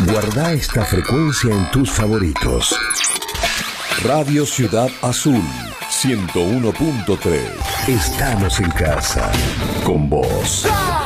Guarda esta frecuencia en tus favoritos. Radio Ciudad Azul 101.3. Estamos en casa con vos.